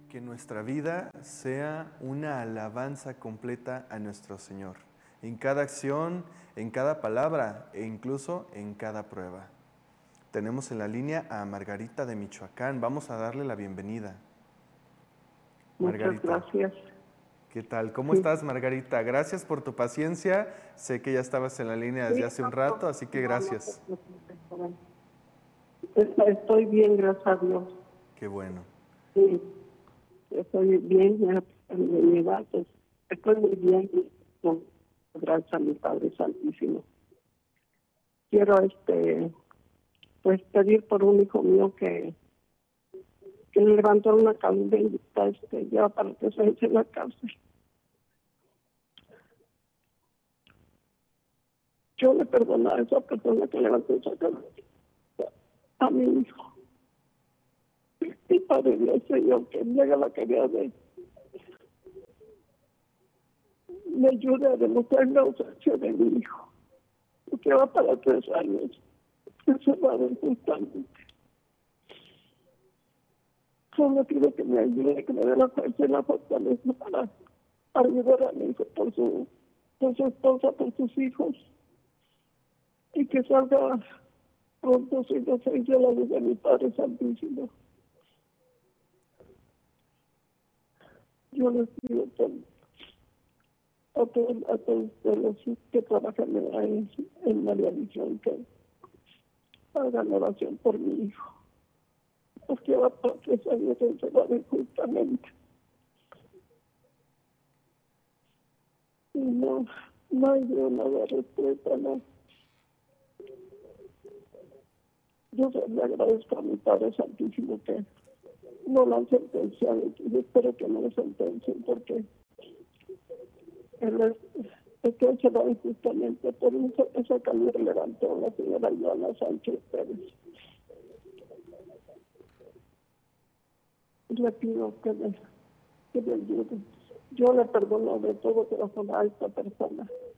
Que nuestra vida sea una alabanza completa a nuestro Señor, en cada acción, en cada palabra e incluso en cada prueba. Tenemos en la línea a Margarita de Michoacán. Vamos a darle la bienvenida. Muchas Margarita, gracias. ¿qué tal? ¿Cómo Sí. estás, Margarita? Gracias por tu paciencia. Sé que ya estabas en la línea desde hace un rato, así que gracias. Estoy bien, gracias a Dios. Qué bueno. Sí, estoy bien, ya de mi edad, pues, estoy muy bien, con- gracias a mi Padre Santísimo. Quiero, pues, pedir por un hijo mío que le levantó una candela, ya para que se eche en la cárcel. Yo le perdono a esa persona que levantó esa candela a mi hijo. Y Padre Dios, Señor, que me haga la caridad de me ayude a demostrar la ausencia de mi hijo, que va para 3 años encerrado injustamente. Solo pido que me ayude, que me dé la fuerza y la fortaleza para ayudar a mi hijo por su esposa, por sus hijos, y que salga pronto su inocencia a la luz de mi Padre Santísimo. Yo les pido a todos los que trabajan en María Visión que hagan oración por mi hijo, porque va por 3 años encerrado injustamente. Y no hay de una respuesta, no. Yo le agradezco a mi Padre Santísimo que no lo han sentenciado y espero que no lo sentencien porque él se va injustamente por esa calle que levantó la señora Joana Sánchez Pérez. Le pido que me ayude. Yo le perdono de todo corazón a esta persona